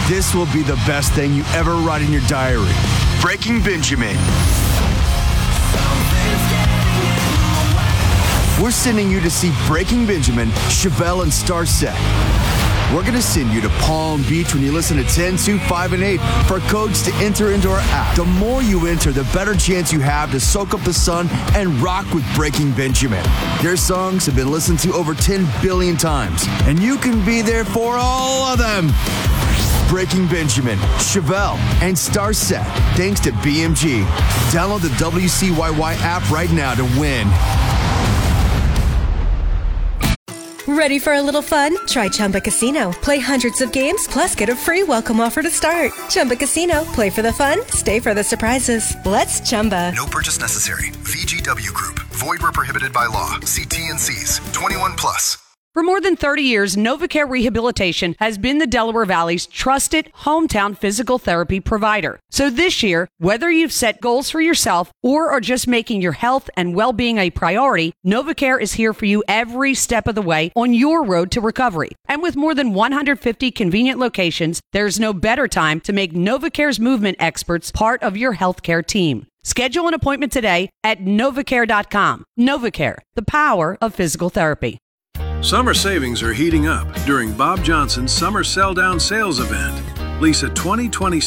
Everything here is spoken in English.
This will be the best thing you ever write in your diary. Breaking Benjamin. We're sending you to see Breaking Benjamin, Chevelle, and Starset. We're going to send you to Palm Beach when you listen to 10, 2, 5, and 8 for codes to enter into our app. The more you enter, the better chance you have to soak up the sun and rock with Breaking Benjamin. Their songs have been listened to over 10 billion times, and you can be there for all of them. Breaking Benjamin, Chevelle, and Starset, thanks to BMG. Download the WCYY app right now to win. Ready for a little fun? Try Chumba Casino. Play hundreds of games, plus get a free welcome offer to start. Chumba Casino. Play for the fun, stay for the surprises. Let's Chumba. No purchase necessary. VGW Group. Void where prohibited by law. See T&Cs. 21 plus. For more than 30 years, NovaCare Rehabilitation has been the Delaware Valley's trusted hometown physical therapy provider. So this year, whether you've set goals for yourself or are just making your health and well-being a priority, NovaCare is here for you every step of the way on your road to recovery. And with more than 150 convenient locations, there's no better time to make NovaCare's movement experts part of your healthcare team. Schedule an appointment today at novacare.com. NovaCare, the power of physical therapy. Summer savings are heating up during Bob Johnson's Summer Sell Down Sales event. Lease a 2020